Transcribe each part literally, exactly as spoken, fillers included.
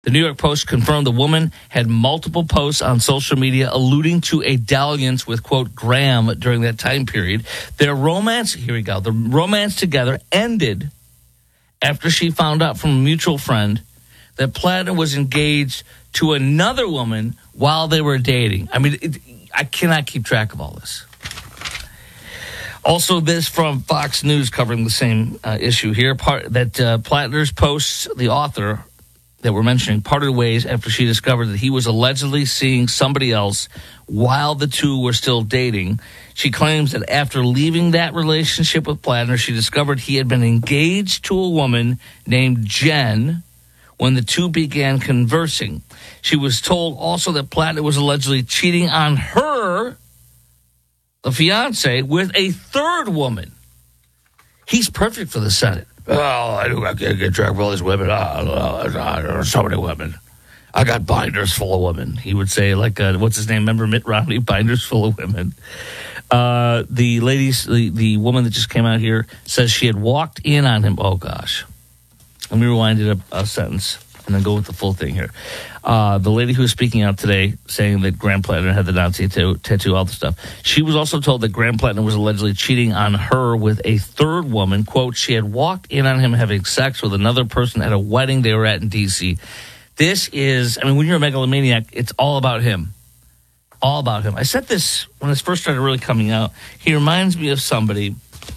The New York Post confirmed the woman had multiple posts on social media alluding to a dalliance with, quote, Graham during that time period. Their romance, here we go, the romance together ended after she found out from a mutual friend that Plattner was engaged to another woman while they were dating. I mean, it, I cannot keep track of all this. Also, this from Fox News covering the same uh, issue here, part, that uh, Plattner's posts, the author that we're mentioning, parted ways after she discovered that he was allegedly seeing somebody else while the two were still dating. She claims that after leaving that relationship with Plattner, she discovered he had been engaged to a woman named Jen when the two began conversing. She was told also that Plattner was allegedly cheating on her, the fiance, with a third woman. He's perfect for the Senate. Oh, I, I can't get track of all these women. Oh, oh, so many women. I got binders full of women. He would say, like, uh, what's his name? Remember Mitt Romney? Binders full of women. Uh, the ladies, the, the woman that just came out here says she had walked in on him. Oh, gosh. Let me rewind it a, a sentence and then go with the full thing here. Uh, the lady who was speaking out today saying that Graham Plattner had the Nazi tattoo, tattoo, all the stuff. She was also told that Graham Plattner was allegedly cheating on her with a third woman. Quote, she had walked in on him having sex with another person at a wedding they were at in D C. This is, I mean, when you're a megalomaniac, it's all about him. All about him. I said this when this first started really coming out. He reminds me of somebody,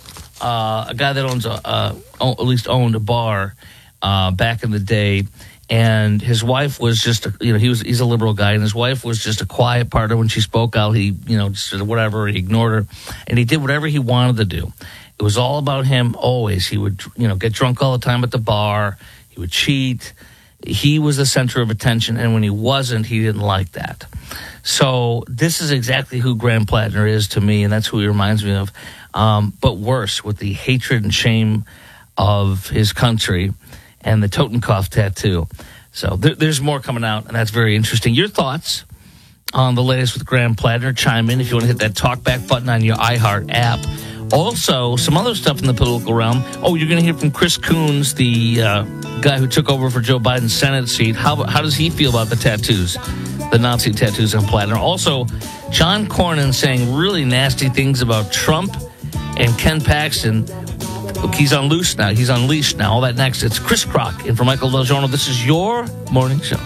uh, a guy that owns a, uh, at least owned a bar uh, back in the day. And his wife was just, a, you know, he was he's a liberal guy, and his wife was just a quiet partner. When she spoke out, he, you know, just whatever, he ignored her, and he did whatever he wanted to do. It was all about him always. He would, you know, get drunk all the time at the bar. He would cheat. He was the center of attention, and when he wasn't, he didn't like that. So this is exactly who Graham Plattner is to me, and that's who he reminds me of. Um, but worse, with the hatred and shame of his country and the Totenkopf tattoo. So there, there's more coming out, and that's very interesting. Your thoughts on the latest with Graham Plattner? Chime in if you want to hit that talkback button on your iHeart app. Also, some other stuff in the political realm. Oh, you're going to hear from Chris Coons, the uh, guy who took over for Joe Biden's Senate seat. How, how does he feel about the tattoos, the Nazi tattoos on Plattner? Also, John Cornyn saying really nasty things about Trump and Ken Paxton. Look, he's on loose now. He's unleashed now. All that next. It's Chris Crock in for Michael Del Giorno. This is your morning show.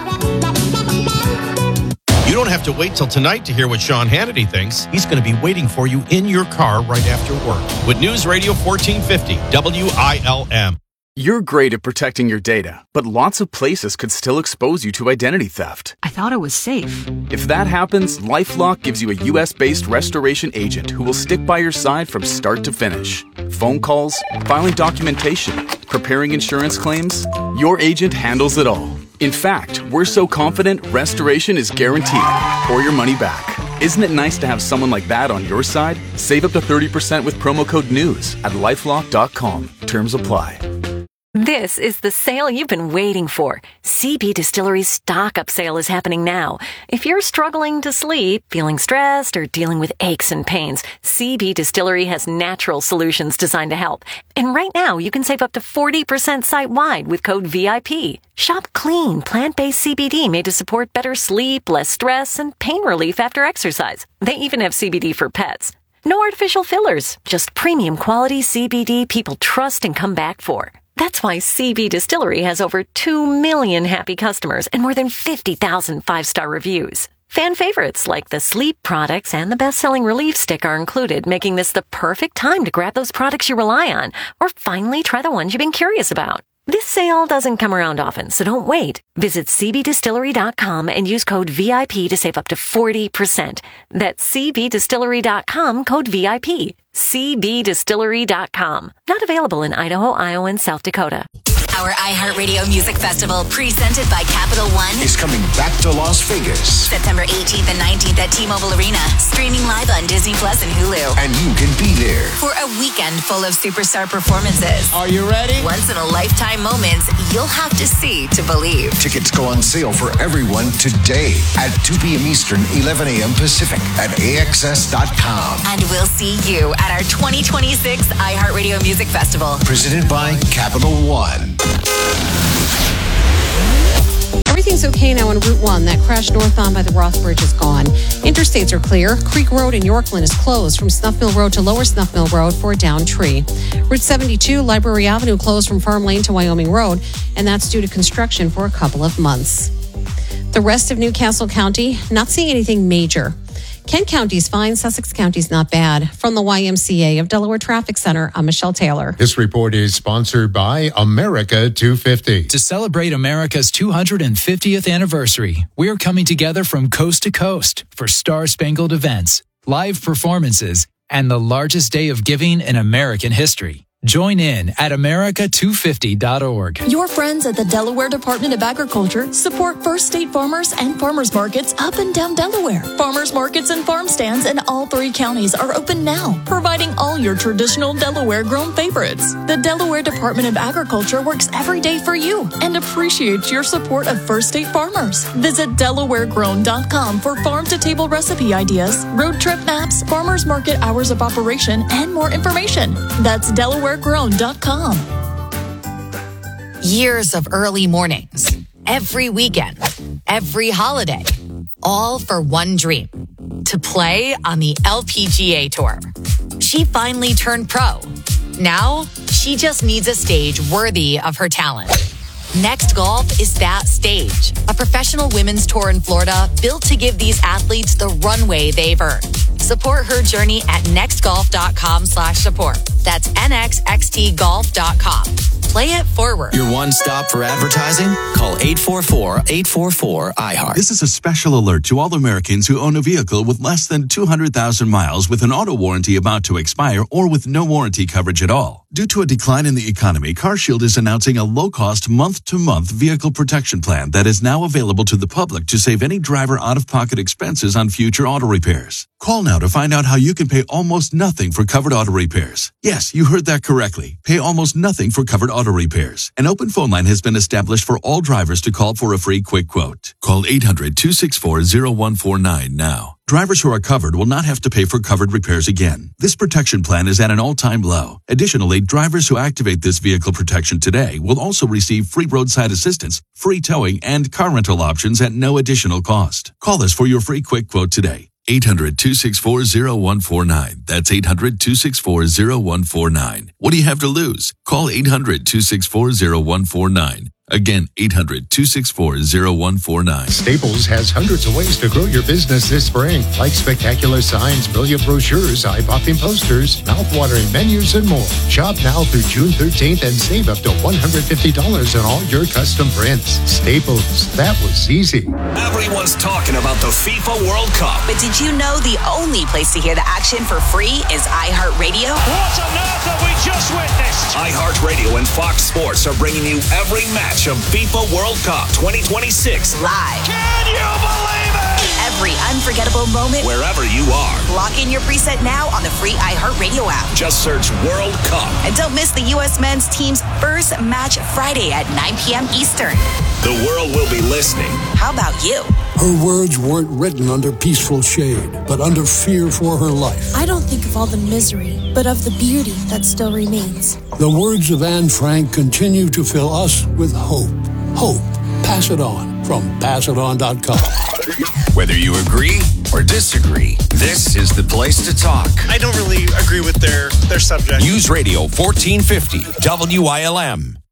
You don't have to wait till tonight to hear what Sean Hannity thinks. He's going to be waiting for you in your car right after work with News Radio fourteen fifty W I L M. You're great at protecting your data, but lots of places could still expose you to identity theft. I thought it was safe. If that happens, LifeLock gives you a U S-based restoration agent who will stick by your side from start to finish. Phone calls, filing documentation, preparing insurance claims, your agent handles it all. In fact, we're so confident restoration is guaranteed or your money back. Isn't it nice to have someone like that on your side? Save up to thirty percent with promo code NEWS at lifelock dot com. Terms apply. This is the sale you've been waiting for. C B Distillery's stock-up sale is happening now. If you're struggling to sleep, feeling stressed, or dealing with aches and pains, C B Distillery has natural solutions designed to help. And right now, you can save up to forty percent site-wide with code V I P. Shop clean, plant-based C B D made to support better sleep, less stress, and pain relief after exercise. They even have C B D for pets. No artificial fillers, just premium quality C B D people trust and come back for. That's why C B Distillery has over two million happy customers and more than fifty thousand five-star reviews. Fan favorites like the sleep products and the best-selling Relief Stick are included, making this the perfect time to grab those products you rely on or finally try the ones you've been curious about. This sale doesn't come around often, so don't wait. Visit C B distillery dot com and use code V I P to save up to forty percent. That's C B distillery dot com, code V I P. C B distillery dot com. Not available in Idaho, Iowa, and South Dakota. Our iHeartRadio Music Festival, presented by Capital One, is coming back to Las Vegas. September eighteenth and nineteenth at T-Mobile Arena. Streaming live on Disney Plus and Hulu. And you can be there for a weekend full of superstar performances. Are you ready? Once-in-a-lifetime moments you'll have to see to believe. Tickets go on sale for everyone today at two p.m. Eastern, eleven a.m. Pacific at A X S dot com. And we'll see you at our twenty twenty-six iHeartRadio Music Festival. Presented by Capital One. looks okay now on Route one. That crash northbound by the Roth Bridge is gone. Interstates are clear. Creek Road in Yorkland is closed from Snuff Mill Road to Lower Snuff Mill Road for a downed tree. Route seventy-two, Library Avenue closed from Farm Lane to Wyoming Road, and that's due to construction for a couple of months. The rest of Newcastle County, not seeing anything major. Kent County's fine, Sussex County's not bad. From the Y M C A of Delaware Traffic Center, I'm Michelle Taylor. This report is sponsored by America two fifty. To celebrate America's two hundred fiftieth anniversary, we're coming together from coast to coast for star-spangled events, live performances, and the largest day of giving in American history. Join in at America two fifty dot org. Your friends at the Delaware Department of Agriculture support First State farmers and farmers markets up and down Delaware. Farmers markets and farm stands in all three counties are open now, providing all your traditional Delaware-grown favorites. The Delaware Department of Agriculture works every day for you and appreciates your support of First State farmers. Visit Delaware grown dot com for farm-to-table recipe ideas, road trip maps, farmers market hours of operation, and more information. That's Delaware grown dot com. Years of early mornings, every weekend, every holiday, all for one dream, to play on the L P G A Tour. She finally turned pro. Now, she just needs a stage worthy of her talent. Next Golf is that stage, a professional women's tour in Florida built to give these athletes the runway they've earned. Support her journey at next golf dot com slash support. That's N X X T golf dot com. Play it forward. Your one stop for advertising? Call eight four four, eight four four, I heart. This is a special alert to all Americans who own a vehicle with less than two hundred thousand miles with an auto warranty about to expire or with no warranty coverage at all. Due to a decline in the economy, CarShield is announcing a low-cost month-to-month vehicle protection plan that is now available to the public to save any driver out-of-pocket expenses on future auto repairs. Call now to find out how you can pay almost nothing for covered auto repairs. Yes, you heard that correctly. Pay almost nothing for covered auto repairs. An open phone line has been established for all drivers to call for a free quick quote. Call eight hundred, two six four, zero one four nine now. Drivers who are covered will not have to pay for covered repairs again. This protection plan is at an all-time low. Additionally, drivers who activate this vehicle protection today will also receive free roadside assistance, free towing, and car rental options at no additional cost. Call us for your free quick quote today. eight hundred, two six four, zero one four nine. That's eight hundred, two six four, zero one four nine. What do you have to lose? Call eight hundred, two six four, zero one four nine. Again, eight hundred, two six four, zero one four nine. Staples has hundreds of ways to grow your business this spring, like spectacular signs, brilliant brochures, eye-popping posters, mouth-watering menus, and more. Shop now through June thirteenth and save up to one hundred fifty dollars on all your custom prints. Staples, that was easy. Everyone's talking about the FIFA World Cup. But did you know the only place to hear the action for free is iHeartRadio? What on earth have we just witnessed? iHeartRadio and Fox Sports are bringing you every match of FIFA World Cup twenty twenty-six live. Can you believe it? Every unforgettable moment, wherever you are. Lock in your preset now on the free iHeartRadio app. Just search World Cup. And don't miss the U S men's team's first match Friday at nine p.m. Eastern. The world will be listening. How about you? Her words weren't written under peaceful shade, but under fear for her life. I don't think of all the misery, but of the beauty that still remains. The words of Anne Frank continue to fill us with hope. Hope. Pass it on from pass it on dot com. Whether you agree or disagree, this is the place to talk. I don't really agree with their, their subject. News Radio fourteen fifty, W I L M.